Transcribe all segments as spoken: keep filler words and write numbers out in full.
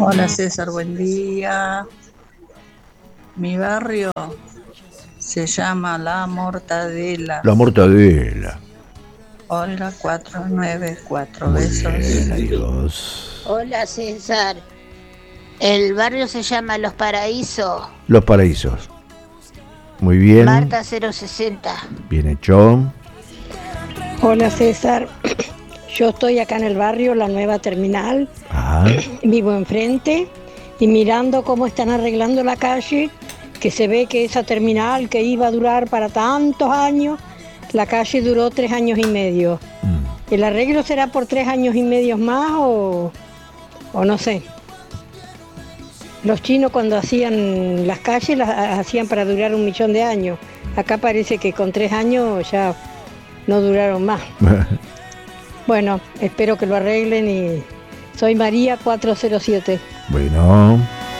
Hola César, buen día. Mi barrio se llama La Mortadela. La Mortadela. Olga cuatro nueve cuatro. Muy Besos. bien, adiós. Hola César, el barrio se llama Los Paraísos. Los Paraísos. Muy bien. Marta cero sesenta. Bien hecho. Hola César, yo estoy acá en el barrio, la nueva terminal. Ajá. Vivo enfrente y mirando cómo están arreglando la calle, que se ve que esa terminal que iba a durar para tantos años, la calle duró tres años y medio. Mm. ¿El arreglo será por tres años y medio más o, o no sé? Los chinos cuando hacían las calles las hacían para durar un millón de años. Acá parece que con tres años ya no duraron más. Bueno, espero que lo arreglen y soy María cuatro cero siete. Bueno.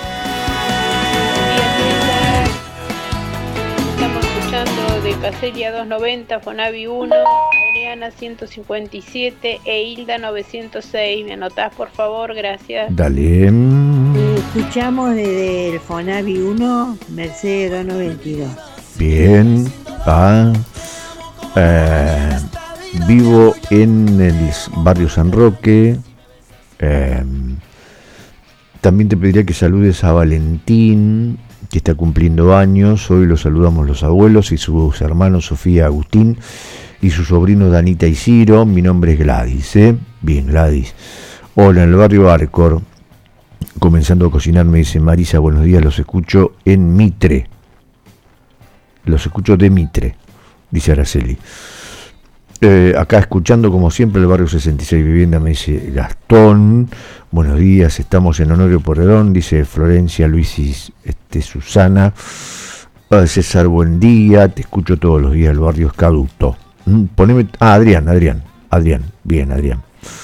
Estamos escuchando de Caseria doscientos noventa, Fonavi uno, Adriana ciento cincuenta y siete e Hilda novecientos seis. ¿Me anotás, por favor? Gracias. Dale. Eh, escuchamos desde el Fonavi uno, Mercedes doscientos noventa y dos. Bien. Ah. Eh, vivo en el barrio San Roque. Eh, también te pediría que saludes a Valentín, que está cumpliendo años. Hoy lo saludamos los abuelos y sus hermanos Sofía, Agustín y su sobrino Danita y Ciro. Mi nombre es Gladys, ¿eh? Bien, Gladys. Hola, en el barrio Arcor, comenzando a cocinar, me dice Marisa, buenos días, los escucho en Mitre. Los escucho de Mitre, dice Araceli. Eh, acá escuchando como siempre el barrio sesenta y seis Vivienda, me dice Gastón. Buenos días, estamos en Honorio Porredón, dice Florencia, Luis y este, Susana. Ah, César, buen día, te escucho todos los días, el barrio es Caduto. Mm, poneme, ah, Adrián, Adrián, Adrián, bien, Adrián.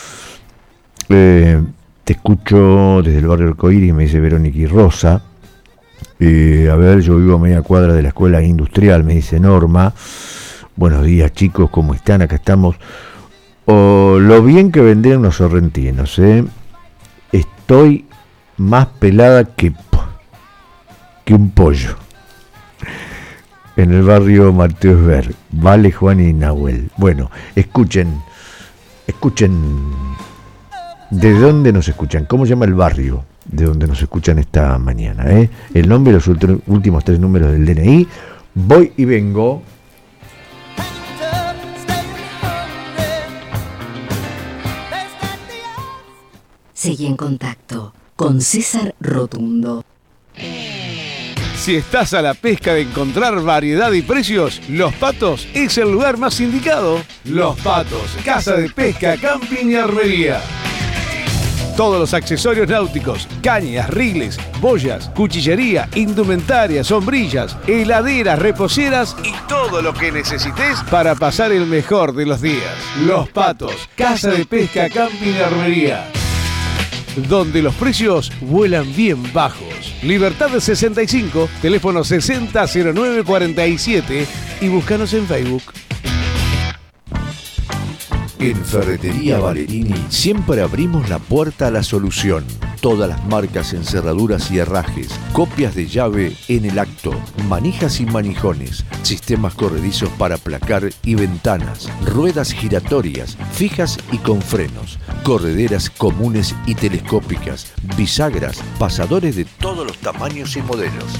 Eh, te escucho desde el barrio Arcoíris, me dice Verónica y Rosa. Eh, a ver, yo vivo a media cuadra de la escuela industrial, me dice Norma. Buenos días, chicos, ¿cómo están? Acá estamos. Oh, lo bien que vendrían los sorrentinos, ¿eh? Estoy más pelada que, que un pollo. En el barrio Mateo Esber. Vale, Juan y Nahuel. Bueno, escuchen, escuchen. ¿De dónde nos escuchan? ¿Cómo se llama el barrio de donde nos escuchan esta mañana? ¿eh? El nombre y los últimos tres números del D N I. Voy y vengo. Seguí en contacto con César Rotundo. Si estás a la pesca de encontrar variedad y precios, Los Patos es el lugar más indicado. Los Patos, casa de pesca, camping y armería. Todos los accesorios náuticos, cañas, riles, boyas, cuchillería, indumentaria, sombrillas, heladeras, reposeras y todo lo que necesites para pasar el mejor de los días. Los Patos, casa de pesca, camping y armería, donde los precios vuelan bien bajos. Libertad sesenta y cinco, teléfono sesenta cero nueve cuarenta y siete y búscanos en Facebook. En Ferretería Valerini siempre abrimos la puerta a la solución. Todas las marcas en cerraduras y herrajes, copias de llave en el acto, manijas y manijones, sistemas corredizos para placar y ventanas, ruedas giratorias, fijas y con frenos, correderas comunes y telescópicas, bisagras, pasadores de todos los tamaños y modelos.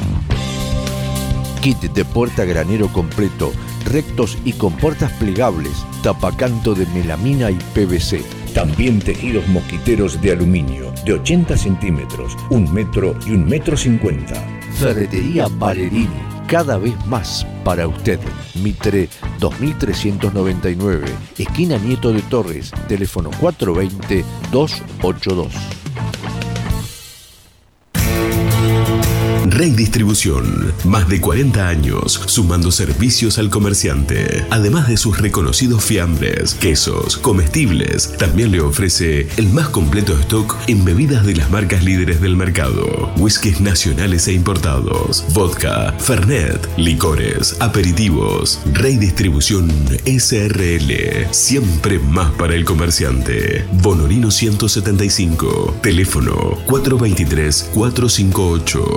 Kit de puerta granero completo, rectos y con puertas plegables, tapacanto de melamina y P V C. También tejidos mosquiteros de aluminio, de ochenta centímetros, un metro y un metro cincuenta. Ferretería Valerini, cada vez más para usted. Mitre dos mil trescientos noventa y nueve, esquina Nieto de Torres, teléfono cuatro dos cero, dos ocho dos. Rey Distribución, más de cuarenta años sumando servicios al comerciante. Además de sus reconocidos fiambres, quesos, comestibles, también le ofrece el más completo stock en bebidas de las marcas líderes del mercado. Whiskies nacionales e importados, vodka, fernet, licores, aperitivos. Rey Distribución S R L, siempre más para el comerciante. Bonorino ciento setenta y cinco, teléfono cuatro dos tres, cuatro cinco ocho.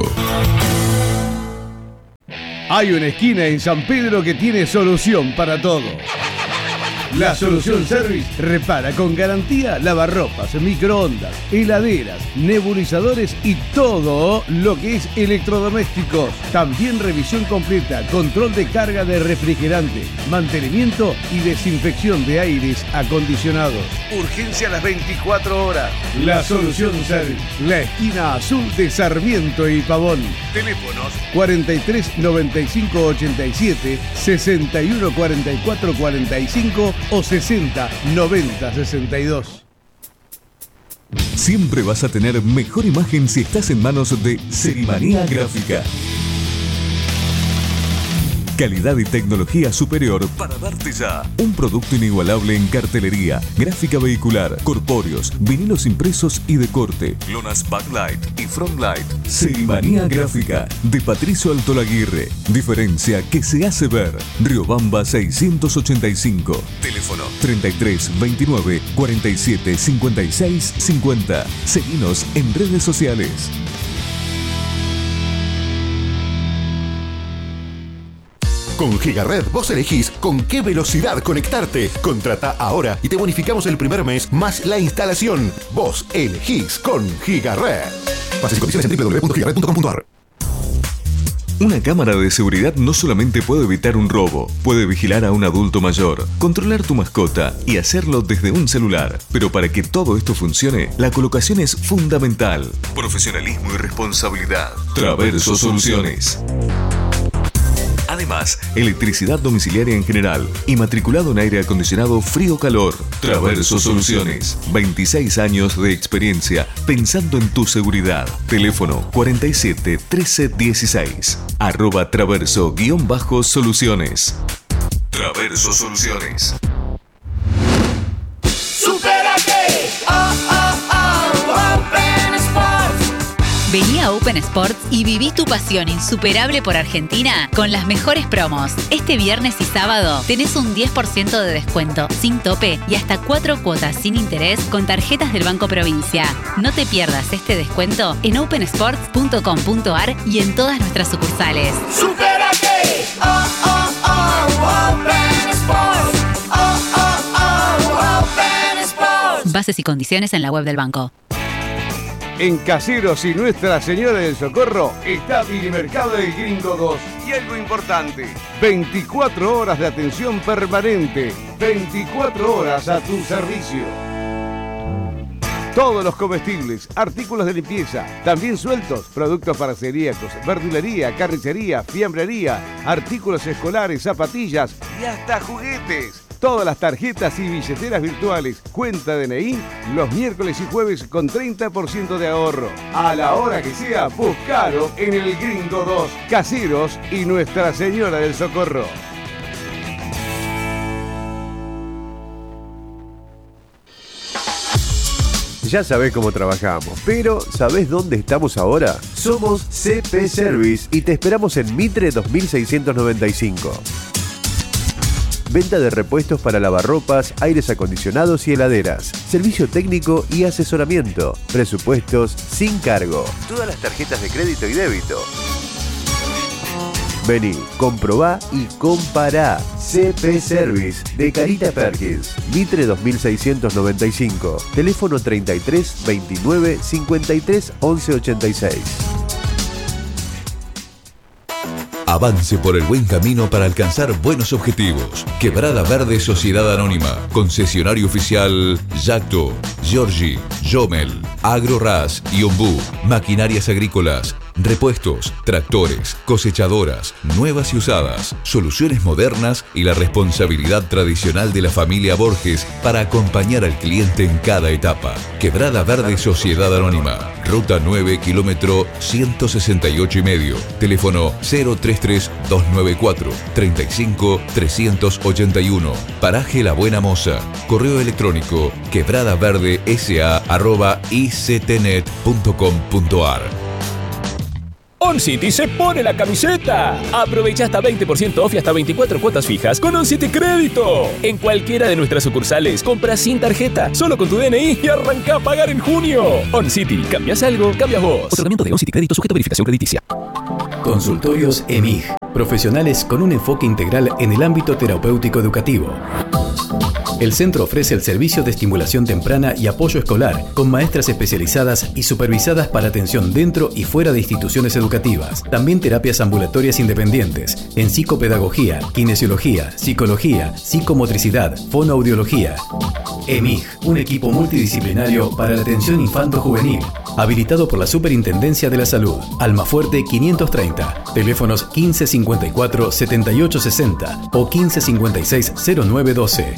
Hay una esquina en San Pedro que tiene solución para todo. La Solución Service repara con garantía lavarropas, microondas, heladeras, nebulizadores y todo lo que es electrodomésticos. También revisión completa, control de carga de refrigerante, mantenimiento y desinfección de aires acondicionados. Urgencia a las veinticuatro horas. La Solución Service, la esquina azul de Sarmiento y Pavón. Teléfonos cuarenta y tres noventa y cinco ochenta y siete, sesenta y uno cuarenta y cuatro cuarenta y cinco o sesenta noventa sesenta y dos. Siempre vas a tener mejor imagen si estás en manos de Serimanía Gráfica. Calidad y tecnología superior para darte ya un producto inigualable en cartelería, gráfica vehicular, corpóreos, vinilos impresos y de corte, lonas backlight y frontlight. Serimanía Gráfica de Patricio Altolaguirre. Diferencia que se hace ver. Riobamba seiscientos ochenta y cinco. Teléfono treinta y tres veintinueve cuarenta y siete cincuenta y seis cincuenta. Seguinos en redes sociales. Con Gigared vos elegís con qué velocidad conectarte. Contrata ahora y te bonificamos el primer mes más la instalación. Vos elegís con Gigared. Bases y condiciones en doble u doble u doble u punto gigared punto com punto a r. Una cámara de seguridad no solamente puede evitar un robo, puede vigilar a un adulto mayor, controlar tu mascota y hacerlo desde un celular. Pero para que todo esto funcione, la colocación es fundamental. Profesionalismo y responsabilidad. Traverso Soluciones. Además, electricidad domiciliaria en general y matriculado en aire acondicionado frío-calor. Traverso Soluciones. veintiséis años de experiencia pensando en tu seguridad. Teléfono cuarenta y siete trece dieciséis. Arroba Traverso guión bajo Soluciones. Traverso Soluciones. ¡Supérate! ¡Oh, oh, oh! ¡Open Sports! Vení a Open Sports y viví tu pasión insuperable por Argentina con las mejores promos. Este viernes y sábado tenés un diez por ciento de descuento sin tope y hasta cuatro cuotas sin interés con tarjetas del Banco Provincia. No te pierdas este descuento en open sports punto com punto a r y en todas nuestras sucursales. ¡Supérate! ¡Oh, oh, oh! ¡Open Sports! ¡Oh, oh, oh! ¡Open Sports! Bases y condiciones en la web del banco. En Caseros y Nuestra Señora del Socorro está Milimercado del Gringo dos. Y algo importante, veinticuatro horas de atención permanente, veinticuatro horas a tu servicio. Todos los comestibles, artículos de limpieza, también sueltos, productos para celíacos, verdulería, carnicería, fiambrería, artículos escolares, zapatillas y hasta juguetes. Todas las tarjetas y billeteras virtuales, cuenta D N I, los miércoles y jueves con treinta por ciento de ahorro. A la hora que sea, buscalo en el Gringo dos, Caseros y Nuestra Señora del Socorro. Ya sabés cómo trabajamos, pero ¿sabés dónde estamos ahora? Somos C P Service y te esperamos en Mitre dos mil seiscientos noventa y cinco. Venta de repuestos para lavarropas, aires acondicionados y heladeras. Servicio técnico y asesoramiento. Presupuestos sin cargo. Todas las tarjetas de crédito y débito. Vení, comprobá y compará. C P Service de Carita Perkins. Mitre dos mil seiscientos noventa y cinco. Teléfono treinta y tres veintinueve cincuenta y tres once ochenta y seis. Avance por el buen camino para alcanzar buenos objetivos. Quebrada Verde Sociedad Anónima. Concesionario oficial Yacto, Giorgi, Jomel, AgroRas y Ombú. Maquinarias agrícolas. Repuestos, tractores, cosechadoras, nuevas y usadas, soluciones modernas y la responsabilidad tradicional de la familia Borges para acompañar al cliente en cada etapa. Quebrada Verde Sociedad Anónima, Ruta nueve, kilómetro ciento sesenta y ocho y medio. Teléfono cero treinta y tres, doscientos noventa y cuatro, treinta y cinco, trescientos ochenta y uno. Paraje La Buena Moza. Correo electrónico quebradaverdesa arroba ictnet punto com punto ar. OnCity se pone la camiseta. Aprovecha hasta veinte por ciento off y hasta veinticuatro cuotas fijas con OnCity Crédito. En cualquiera de nuestras sucursales, compra sin tarjeta, solo con tu D N I y arranca a pagar en junio. OnCity, cambias algo, cambias vos. Otorgamiento de OnCity Crédito sujeto a verificación crediticia. Consultorios EMIG. Profesionales con un enfoque integral en el ámbito terapéutico educativo. El centro ofrece el servicio de estimulación temprana y apoyo escolar, con maestras especializadas y supervisadas para atención dentro y fuera de instituciones educativas. También terapias ambulatorias independientes, en psicopedagogía, kinesiología, psicología, psicomotricidad, fonoaudiología. EMIG, un equipo multidisciplinario para la atención infanto-juvenil, habilitado por la Superintendencia de la Salud. Almafuerte quinientos treinta, teléfonos quince cincuenta y cuatro, setenta y ocho sesenta o quince cincuenta y seis, cero nueve doce.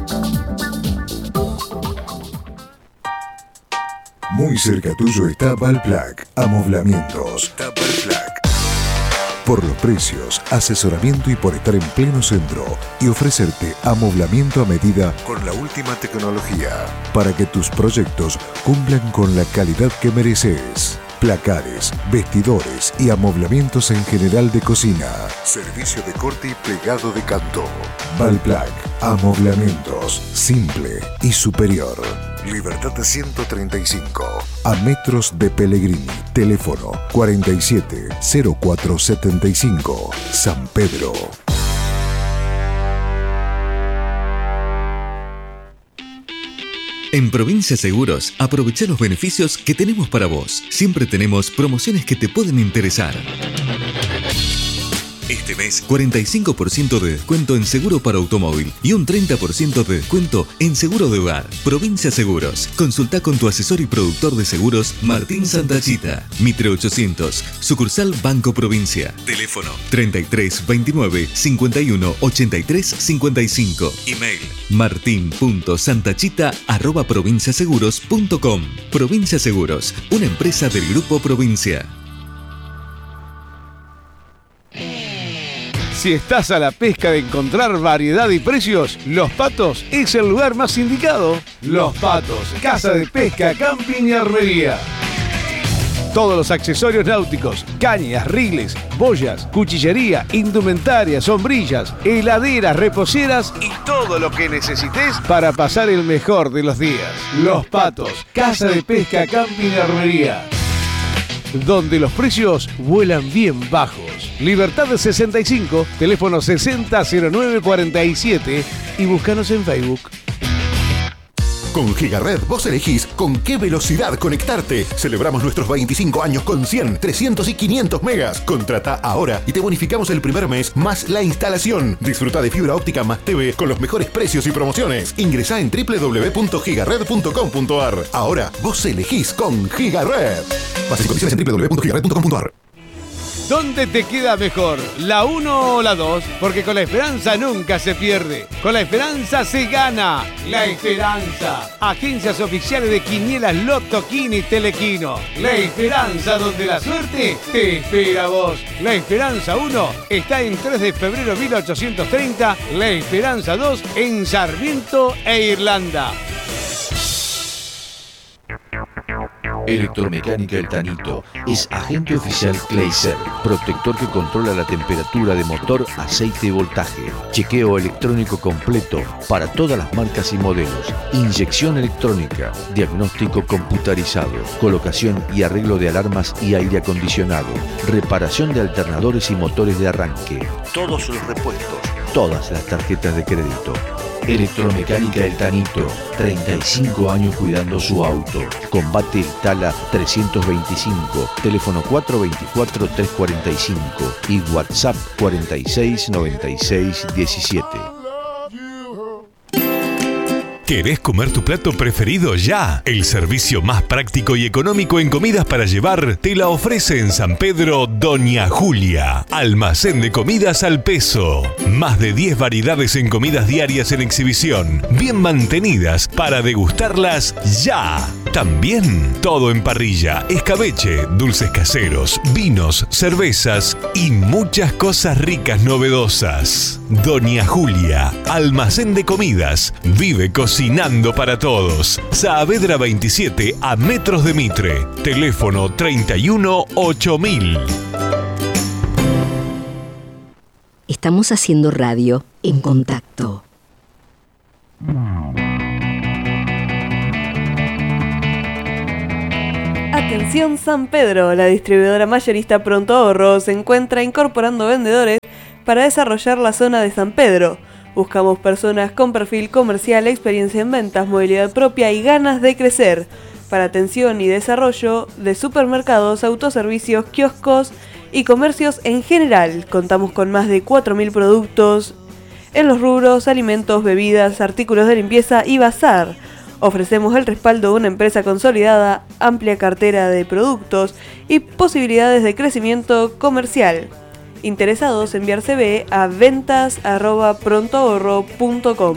Muy cerca tuyo está Valplac, amoblamientos. Valplac. Por los precios, asesoramiento y por estar en pleno centro y ofrecerte amoblamiento a medida con la última tecnología para que tus proyectos cumplan con la calidad que mereces. Placares, vestidores y amoblamientos en general de cocina. Servicio de corte y plegado de canto. Valplac, amoblamientos, simple y superior. Libertad ciento treinta y cinco, a metros de Pellegrini. Teléfono cuarenta y siete, cero cuatro setenta y cinco, San Pedro. En Provincia Seguros, aprovecha los beneficios que tenemos para vos. Siempre tenemos promociones que te pueden interesar. Este mes, cuarenta y cinco por ciento de descuento en seguro para automóvil y un treinta por ciento de descuento en seguro de hogar. Provincia Seguros. Consulta con tu asesor y productor de seguros, Martín Santachita. Mitre ochocientos, sucursal Banco Provincia. Teléfono treinta y tres, veintinueve, cincuenta y uno, ochenta y tres, cincuenta y cinco. Email martin punto santachita arroba provinciaseguros punto com. Provincia Seguros, una empresa del Grupo Provincia. Si estás a la pesca de encontrar variedad y precios, Los Patos es el lugar más indicado. Los Patos, casa de pesca, camping y armería. Todos los accesorios náuticos, cañas, riles, boyas, cuchillería, indumentaria, sombrillas, heladeras, reposeras y todo lo que necesites para pasar el mejor de los días. Los Patos, casa de pesca, camping y armería, donde los precios vuelan bien bajos. Libertad sesenta y cinco, teléfono sesenta, cero nueve, cuarenta y siete y búscanos en Facebook. Con Gigared vos elegís con qué velocidad conectarte. Celebramos nuestros veinticinco años con cien, trescientos y quinientos megas. Contrata ahora y te bonificamos el primer mes más la instalación. Disfruta de fibra óptica más T V con los mejores precios y promociones. Ingresá en doble u doble u doble u punto gigared punto com punto ar. Ahora vos elegís con Gigared. Bases y condiciones en doble u doble u doble u punto gigared punto com punto ar. ¿Dónde te queda mejor? ¿La uno o la dos? Porque con la esperanza nunca se pierde. Con la esperanza se gana. La Esperanza. Agencias oficiales de Quinielas Loto, Quini y Telequino. La Esperanza, donde la suerte te espera a vos. La Esperanza uno está en tres de febrero mil ochocientos treinta. La Esperanza dos en Sarmiento e Irlanda. Electromecánica El Tanito es agente oficial Clayser, protector que controla la temperatura de motor, aceite y voltaje. Chequeo electrónico completo para todas las marcas y modelos. Inyección electrónica, diagnóstico computarizado, colocación y arreglo de alarmas y aire acondicionado, reparación de alternadores y motores de arranque. Todos los repuestos, todas las tarjetas de crédito. Electromecánica El Tanito, treinta y cinco años cuidando su auto. Combate Itala trescientos veinticinco, teléfono cuatro dos cuatro, tres cuatro cinco y WhatsApp cuarenta y seis, noventa y seis, diecisiete. ¿Querés comer tu plato preferido ya? El servicio más práctico y económico en comidas para llevar te la ofrece en San Pedro Doña Julia. Almacén de comidas al peso. Más de diez variedades en comidas diarias en exhibición, bien mantenidas para degustarlas ya. También todo en parrilla, escabeche, dulces caseros, vinos, cervezas y muchas cosas ricas novedosas. Doña Julia, almacén de comidas, vive cocinando para todos. Saavedra veintisiete a metros de Mitre. Teléfono treinta y uno ocho mil. Estamos haciendo radio en contacto. Atención San Pedro, la distribuidora mayorista Pronto Ahorro se encuentra incorporando vendedores para desarrollar la zona de San Pedro. Buscamos personas con perfil comercial, experiencia en ventas, movilidad propia y ganas de crecer. Para atención y desarrollo de supermercados, autoservicios, kioscos y comercios en general. Contamos con más de cuatro mil productos en los rubros alimentos, bebidas, artículos de limpieza y bazar. Ofrecemos el respaldo de una empresa consolidada, amplia cartera de productos y posibilidades de crecimiento comercial. Interesados, enviar C V a ventas arroba prontoahorro punto com.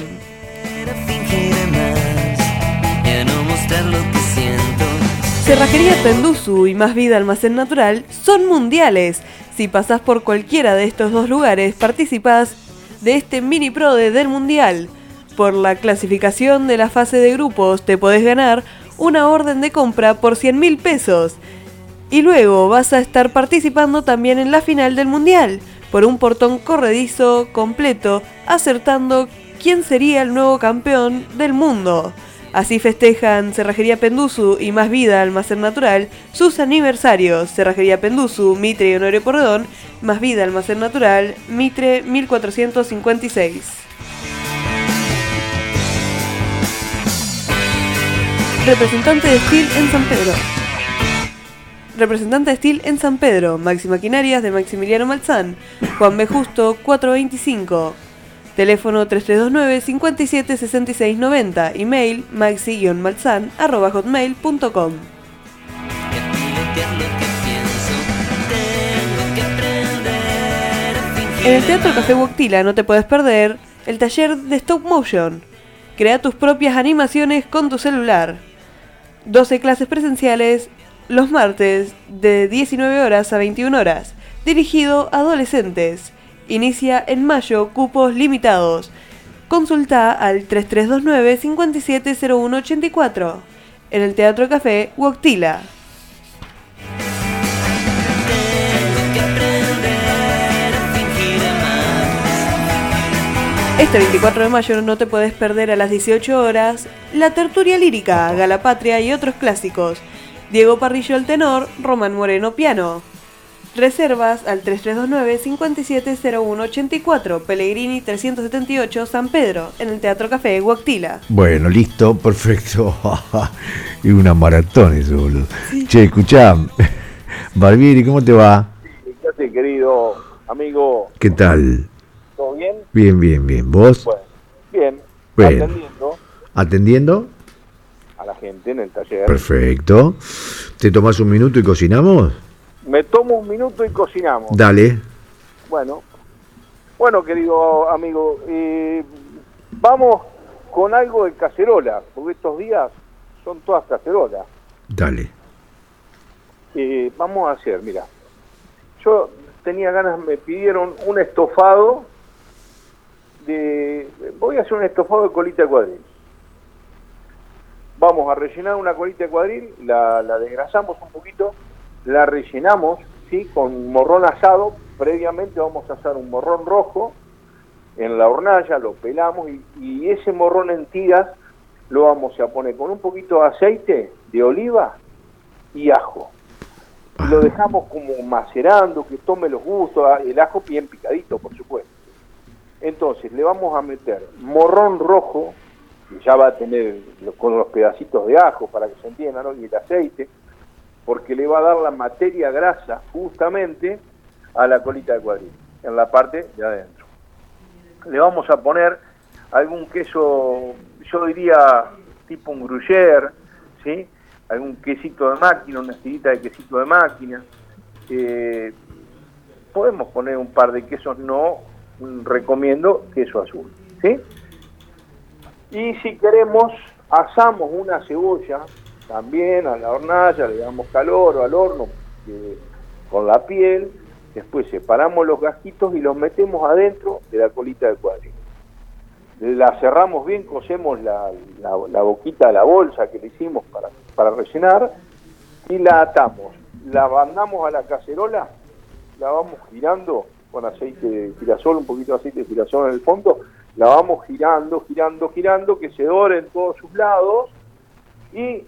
Cerrajería Pendusu y Más Vida Almacén Natural son mundiales. Si pasás por cualquiera de estos dos lugares, participás de este mini prode del mundial. Por la clasificación de la fase de grupos te podés ganar una orden de compra por cien mil pesos. Y luego vas a estar participando también en la final del mundial, por un portón corredizo completo, acertando quién sería el nuevo campeón del mundo. Así festejan Cerrajería Pendusu y Más Vida Almacén Natural sus aniversarios. Cerrajería Pendusu, Mitre y Honorio Porredón, Más Vida Almacén Natural, Mitre mil cuatrocientos cincuenta y seis. Representante de Steel en San Pedro. Representante de Steel en San Pedro. Maxi Maquinarias de Maximiliano Malzán. Juan B. Justo cuatrocientos veinticinco. Teléfono tres tres dos nueve, cinco siete seis seis nueve cero. Email maxi-malzan arroba hotmail punto com. En el Teatro Café Huactila no te puedes perder el taller de Stop Motion. Crea tus propias animaciones con tu celular. doce clases presenciales los martes de diecinueve horas a veintiuna horas. Dirigido a adolescentes. Inicia en mayo, cupos limitados. Consulta al tres tres dos nueve, cinco siete cero uno ocho cuatro. En el Teatro Café Huactila. Este veinticuatro de mayo no te puedes perder a las dieciocho horas la tertulia lírica, Galapatria y otros clásicos. Diego Parrillo el tenor, Román Moreno piano. Reservas al tres tres dos nueve, cinco siete cero uno ocho cuatro, Pellegrini trescientos setenta y ocho, San Pedro, en el Teatro Café Huactila. Bueno, listo, perfecto. Y una maratón eso, boludo. Sí. Che, escuchá, Barbieri, ¿cómo te va? ¿Qué haces, querido amigo? ¿Qué tal? ¿Todo bien? Bien, bien, bien. ¿Vos? Bueno, bien. Bueno. Atendiendo. ¿Atendiendo? A la gente en el taller. Perfecto. ¿Te tomás un minuto y cocinamos? Me tomo un minuto y cocinamos. Dale. Bueno. Bueno, querido amigo, eh, vamos con algo de cacerola, porque estos días son todas cacerolas. Dale. Eh, vamos a hacer, mira. Yo tenía ganas, me pidieron un estofado de... Voy a hacer un estofado de colita de cuadril. Vamos a rellenar una colita de cuadril, la, la desgrasamos un poquito, la rellenamos, ¿sí? Con morrón asado. Previamente vamos a hacer un morrón rojo en la hornalla, lo pelamos y, y ese morrón en tiras lo vamos a poner con un poquito de aceite de oliva y ajo. Y lo dejamos como macerando, que tome los gustos, el ajo bien picadito, por supuesto. Entonces le vamos a meter morrón rojo, que ya va a tener con los pedacitos de ajo para que se entienda, ¿no? Y el aceite, porque le va a dar la materia grasa justamente a la colita de cuadril, en la parte de adentro. Le vamos a poner algún queso yo diría tipo un gruyère, ¿sí? Algún quesito de máquina, una tirita de quesito de máquina. Eh, podemos poner un par de quesos, no recomiendo queso azul, ¿sí? Y si queremos, asamos una cebolla también a la hornalla, le damos calor o al horno eh, con la piel, después separamos los gajitos y los metemos adentro de la colita de cuadril. La cerramos bien, cosemos la, la, la boquita de la bolsa que le hicimos para, para rellenar y la atamos. La mandamos a la cacerola, la vamos girando con aceite de girasol, un poquito de aceite de girasol en el fondo, la vamos girando, girando, girando, que se dore en todos sus lados y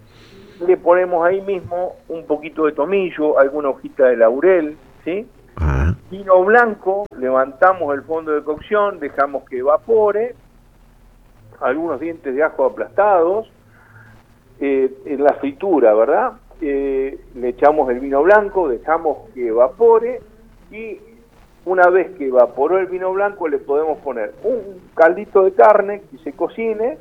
le ponemos ahí mismo un poquito de tomillo, alguna hojita de laurel, ¿sí? Ah. Vino blanco, levantamos el fondo de cocción, dejamos que evapore, algunos dientes de ajo aplastados, eh, en la fritura, ¿verdad? Eh, le echamos el vino blanco, dejamos que evapore y una vez que evaporó el vino blanco le podemos poner un caldito de carne que se cocine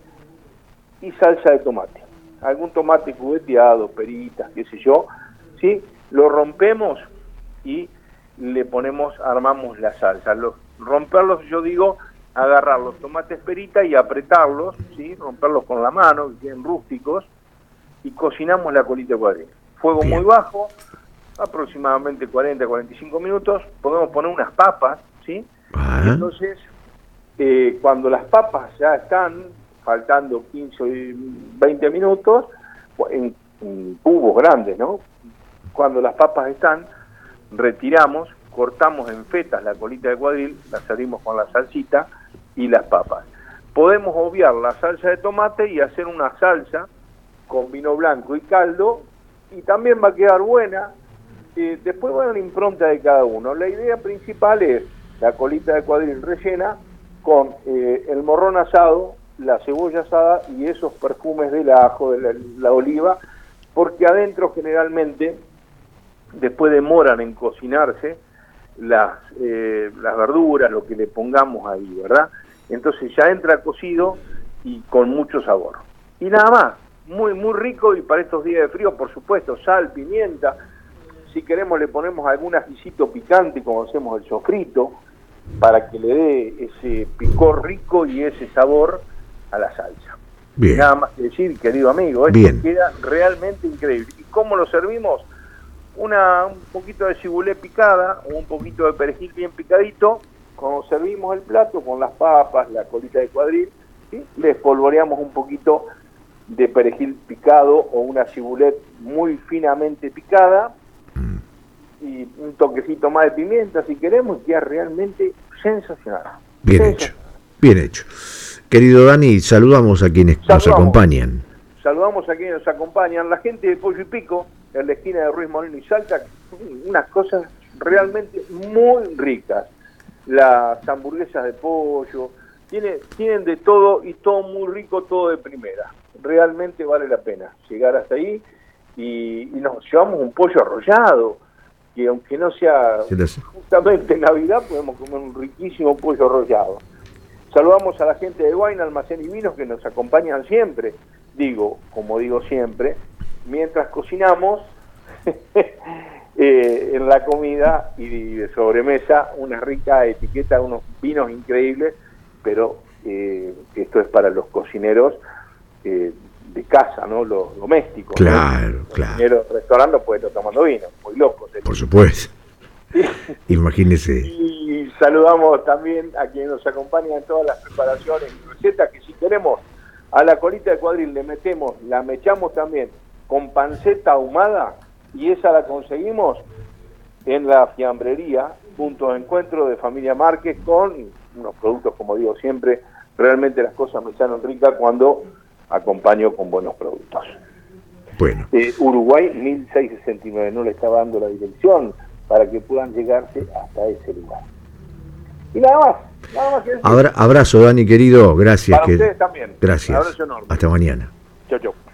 y salsa de tomate. Algún tomate cubeteado, peritas, qué sé yo, ¿sí? Lo rompemos y le ponemos, armamos la salsa. Los, romperlos, yo digo, agarrar los tomates peritas y apretarlos, ¿sí? Romperlos con la mano, que queden rústicos, y cocinamos la colita de cuadril. Fuego Bien. muy bajo, aproximadamente cuarenta a cuarenta y cinco minutos, podemos poner unas papas, ¿sí? Ah. Entonces, eh, cuando las papas ya están faltando quince y veinte minutos, en, en cubos grandes, ¿no? Cuando las papas están, retiramos, cortamos en fetas la colita de cuadril, la servimos con la salsita y las papas. Podemos obviar la salsa de tomate y hacer una salsa con vino blanco y caldo, y también va a quedar buena. Eh, después va a la impronta de cada uno. La idea principal es la colita de cuadril rellena con eh, el morrón asado, la cebolla asada y esos perfumes del ajo, de la, la oliva, porque adentro generalmente después demoran en cocinarse las, eh, las verduras, lo que le pongamos ahí, ¿verdad? Entonces ya entra cocido y con mucho sabor. Y nada más, muy muy rico, y para estos días de frío, por supuesto, sal, pimienta. Si queremos le ponemos algún ajicito picante, como hacemos el sofrito, para que le dé ese picor rico y ese sabor a la salsa. Bien. Nada más que decir, querido amigo, esto Bien. queda realmente increíble. ¿Y cómo lo servimos? Una, un poquito de cibulé picada o un poquito de perejil bien picadito. Cuando servimos el plato con las papas, la colita de cuadril, ¿sí? Le espolvoreamos un poquito de perejil picado o una cibulet muy finamente picada y un toquecito más de pimienta si queremos, y queda realmente sensacional. Bien sensacional. hecho, bien hecho. Querido Dani, saludamos a quienes Saludamos. nos acompañan. Saludamos a quienes nos acompañan, la gente de Pollo y Pico, en la esquina de Ruiz Molino y Salta, unas cosas realmente muy ricas. Las hamburguesas de pollo, tiene, tienen de todo y todo muy rico, todo de primera. Realmente vale la pena llegar hasta ahí y, y nos llevamos un pollo arrollado, que aunque no sea justamente Navidad, podemos comer un riquísimo pollo arrollado. Saludamos a la gente de Wine, Almacén y Vinos, que nos acompañan siempre. Digo, como digo siempre, mientras cocinamos eh, en la comida y de sobremesa, una rica etiqueta, unos vinos increíbles, pero eh, esto es para los cocineros eh, de casa, ¿no? Los domésticos. Claro, ¿no? Los claro. cocineros de restaurante no pueden estar tomando vino, muy locos. ¿eh? Por supuesto. Imagínese. Y saludamos también a quienes nos acompañan en todas las preparaciones y recetas, que si queremos a la colita de cuadril le metemos, la mechamos también con panceta ahumada, y esa la conseguimos en la fiambrería, punto de encuentro de Familia Márquez, con unos productos, como digo siempre, realmente las cosas me salen ricas cuando acompaño con buenos productos. Bueno. Eh, Uruguay mil seiscientos sesenta y nueve, no le estaba dando la dirección para que puedan llegarse hasta ese lugar. Y nada más, nada más que decir. Abra, abrazo, Dani, querido. Gracias. Para que, ustedes también. Gracias. Un abrazo enorme. Hasta mañana. Chau, chau.